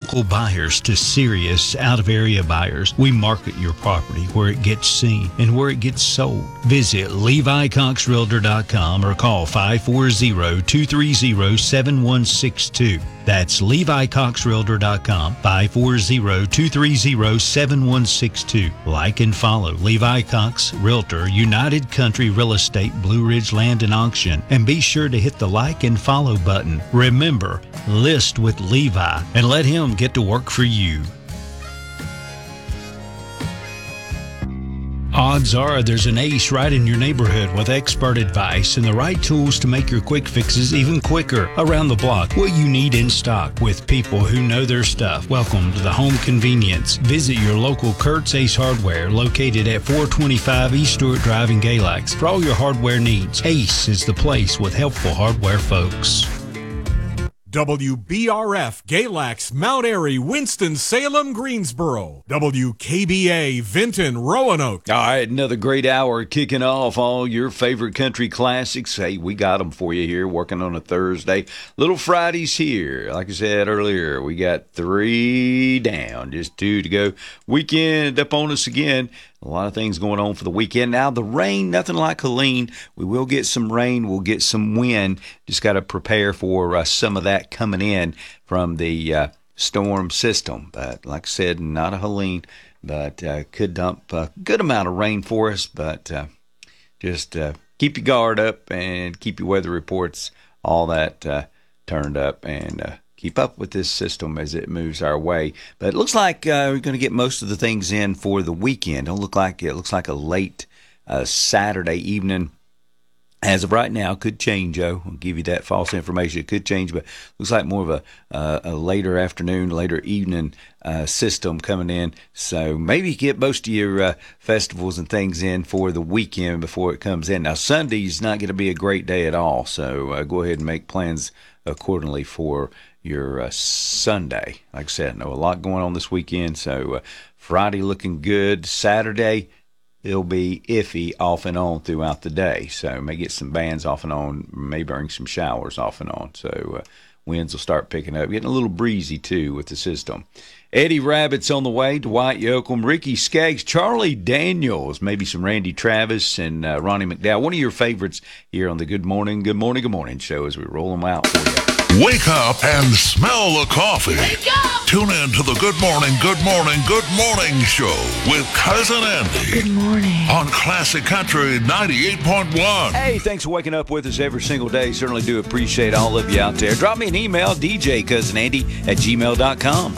local buyers to serious out-of-area buyers, we market your property where it gets seen and where it gets sold. Visit LeviCoxRealtor.com or call 540-230-7162. That's LeviCoxRealtor.com, 540-230-7162. Like and follow Levi Cox Realtor, United Country Real Estate, Blue Ridge Land and Auction, and be sure to hit the like and follow button. Remember, list with Levi and let him get to work for you. Odds are there's an ace right in your neighborhood with expert advice and the right tools to make your quick fixes even quicker. Around the block, what you need in stock with people who know their stuff. Welcome to the Home Convenience. Visit your local Kurt's Ace Hardware, located at 425 East Stewart Drive in Galax. For all your hardware needs, Ace is the place with helpful hardware folks. WBRF, Galax, Mount Airy, Winston-Salem, Greensboro. WKBA, Vinton, Roanoke. All right, another great hour kicking off all your favorite country classics. Hey, we got them for you here, working on a Thursday. Little Fridays here. Like I said earlier, we got 3 down, just 2 to go. Weekend up on us again. A lot of things going on for the weekend. Now, the rain, nothing like Helene. We will get some rain. We'll get some wind. Just got to prepare for some of that coming in from the storm system. But like I said, not a Helene, but could dump a good amount of rain for us. But just keep your guard up and keep your weather reports, all that turned up, and keep up with this system as it moves our way. But it looks like we're going to get most of the things in for the weekend. It looks like a late Saturday evening. As of right now, could change, Joe. I'll give you that false information. It could change, but looks like more of a later afternoon, later evening system coming in. So maybe get most of your festivals and things in for the weekend before it comes in. Now, Sunday's not going to be a great day at all, so go ahead and make plans accordingly for your Sunday. Like I said, I know a lot going on this weekend, so Friday looking good. Saturday, it'll be iffy off and on throughout the day, so may get some bands off and on, may bring some showers off and on, so winds will start picking up. Getting a little breezy, too, with the system. Eddie Rabbitt's on the way, Dwight Yoakam, Ricky Skaggs, Charlie Daniels, maybe some Randy Travis, and Ronnie McDowell. One of your favorites here on the Good Morning show as we roll them out for you. Wake up and smell the coffee. Wake up! Tune in to the Good Morning show with Cousin Andy. Good morning. On Classic Country 98.1. Hey, thanks for waking up with us every single day. Certainly do appreciate all of you out there. Drop me an email, djcousinandy@gmail.com.